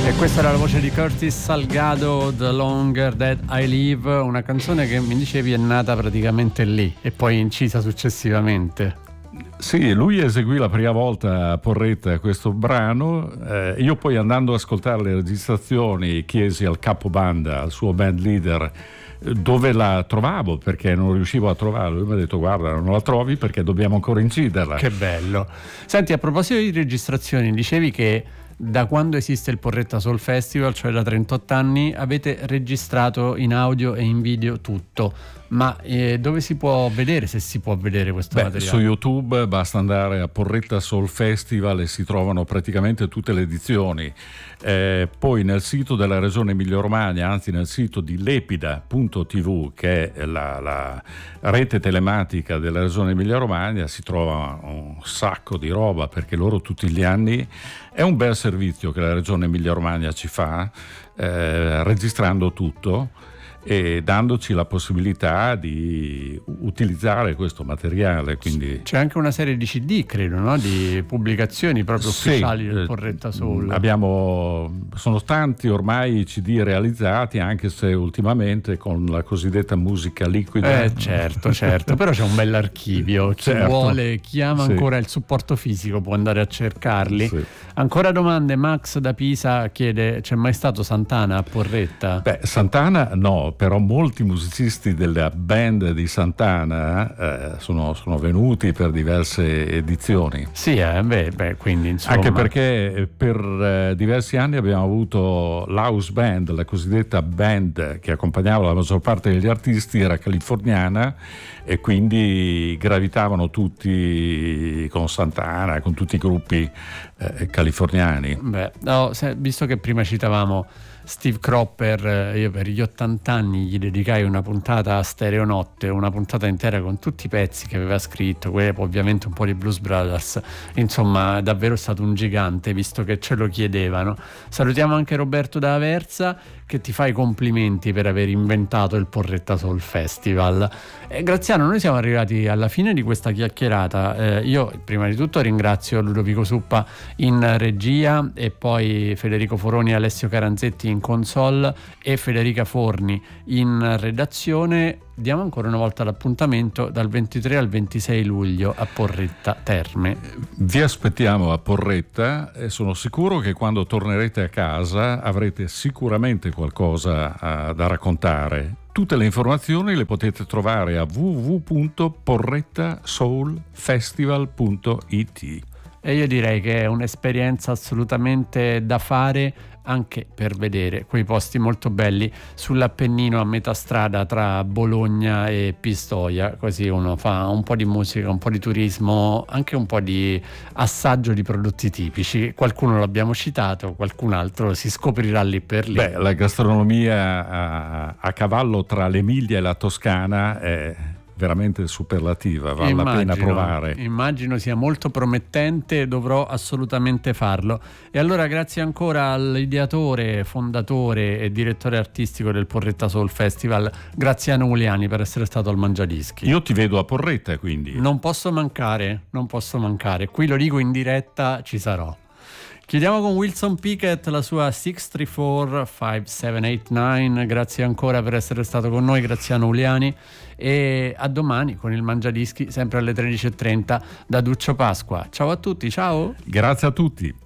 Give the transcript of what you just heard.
E questa era la voce di Curtis Salgado, The Longer That I Live, una canzone che mi dicevi è nata praticamente lì e poi incisa successivamente. Sì, lui eseguì la prima volta a Porretta questo brano, io poi andando ad ascoltare le registrazioni chiesi al capobanda, al suo band leader, dove la trovavo, perché non riuscivo a trovarla. Lui mi ha detto: guarda, non la trovi perché dobbiamo ancora inciderla. Che bello. Senti, a proposito di registrazioni, dicevi che da quando esiste il Porretta Soul Festival, cioè da 38 anni, avete registrato in audio e in video tutto, ma dove si può vedere, se si può vedere questo materiale? Su YouTube basta andare a Porretta Soul Festival e si trovano praticamente tutte le edizioni. Poi nel sito della Regione Emilia-Romagna, anzi nel sito di lepida.tv, che è la rete telematica della Regione Emilia-Romagna, si trova un sacco di roba, perché loro tutti gli anni, è un bel servizio che la Regione Emilia-Romagna ci fa, registrando tutto e dandoci la possibilità di utilizzare questo materiale. Quindi c'è anche una serie di CD, credo, no? Di pubblicazioni proprio ufficiali del Porretta Soul. Sono tanti ormai i CD realizzati, anche se ultimamente con la cosiddetta musica liquida. Certo, però c'è un bell'archivio. Chi vuole, chi ama ancora il supporto fisico può andare a cercarli. Sì. Ancora domande? Max da Pisa chiede: c'è mai stato Santana a Porretta? Santana no, però molti musicisti della band di Santana sono venuti per diverse edizioni. Sì, quindi insomma. Anche perché per diversi anni abbiamo avuto l'house band, la cosiddetta band che accompagnava la maggior parte degli artisti, era californiana, e quindi gravitavano tutti con Santana, con tutti i gruppi californiani. Visto che prima citavamo Steve Cropper, io per gli 80 anni gli dedicai una puntata a Stereo Notte, una puntata intera con tutti i pezzi che aveva scritto, ovviamente un po' di Blues Brothers. Insomma, davvero è stato un gigante, visto che ce lo chiedevano. Salutiamo anche Roberto da Aversa, che ti fa i complimenti per aver inventato il Porretta Soul Festival. Graziano, noi siamo arrivati alla fine di questa chiacchierata. Io prima di tutto ringrazio Ludovico Suppa in regia, e poi Federico Foroni e Alessio Caranzetti in console e Federica Forni in redazione. Diamo ancora una volta l'appuntamento dal 23 al 26 luglio a Porretta Terme. Vi aspettiamo a Porretta e sono sicuro che quando tornerete a casa avrete sicuramente qualcosa da raccontare. Tutte le informazioni le potete trovare a www.porrettasoulfestival.it. E io direi che è un'esperienza assolutamente da fare, anche per vedere quei posti molto belli sull'Appennino, a metà strada tra Bologna e Pistoia, così uno fa un po' di musica, un po' di turismo, anche un po' di assaggio di prodotti tipici. Qualcuno l'abbiamo citato, qualcun altro si scoprirà lì per lì. La gastronomia a cavallo tra l'Emilia e la Toscana è veramente superlativa, vale la pena provare. Immagino sia molto promettente, dovrò assolutamente farlo. E allora grazie ancora all'ideatore, fondatore e direttore artistico del Porretta Soul Festival, Graziano Uliani, per essere stato al Mangiadischi. Io ti vedo a Porretta, quindi non posso mancare, qui lo dico in diretta, ci sarò. Chiudiamo con Wilson Pickett, la sua 634-5789. Grazie ancora per essere stato con noi, Graziano Uliani, e a domani con il Mangiadischi, sempre alle 13:30 da Duccio Pasqua. Ciao a tutti, ciao! Grazie a tutti.